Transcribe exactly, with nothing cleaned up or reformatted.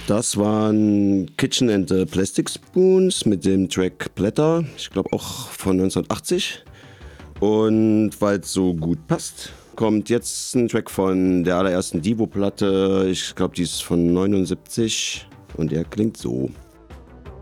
Das waren Kitchen and the Plastic Spoons mit dem Track Blätter, ich glaube auch von neunzehnhundertachtzig. Und weil es so gut passt, kommt jetzt ein Track von der allerersten Devo-Platte, ich glaube die ist von neunundsiebzig und der klingt so.